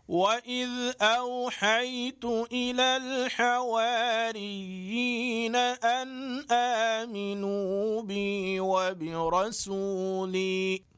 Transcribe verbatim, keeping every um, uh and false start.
وإذ أوحيت إلى الحواريين أن آمنوا بي وبرسولي